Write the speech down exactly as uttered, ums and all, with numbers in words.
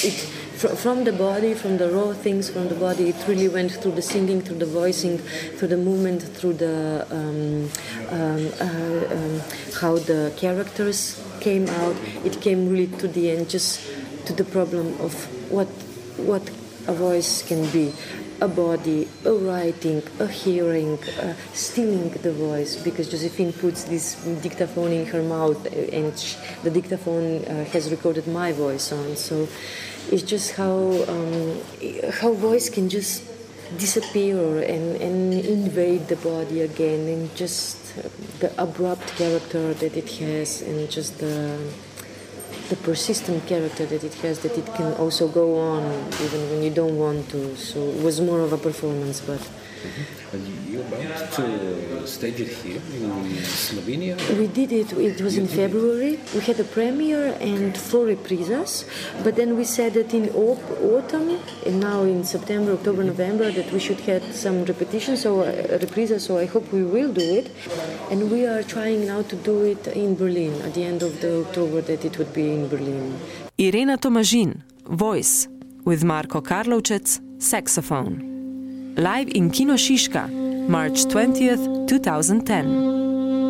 it fr- from the body, from the raw things from the body, it really went through the singing, through the voicing, through the movement, through the um, um, uh, um, how the characters came out. It came really to the end, just to the problem of what what a voice can be. A body, a writing, a hearing, uh, stealing the voice, because Josephine puts this dictaphone in her mouth and she, the dictaphone uh, has recorded my voice on. So it's just how um, how voice can just disappear and, and invade the body again, and just the abrupt character that it has, and just the the persistent character that it has, that it can also go on even when you don't want to. So it was more of a performance. But mm-hmm. And you about to stage it here in Slovenia? We did it, it was in February. We had a premiere and four reprisas, but then we said that in au- autumn, and now in September, October, November, that we should have some repetitions, so uh, reprisas, so I hope we will do it. And we are trying now to do it in Berlin, at the end of the October, that it would be in Berlin. Irena Tomažin, voice, with Marko Karlovčec, saxophone. Live in Kino Šiška, March twentieth, twenty ten.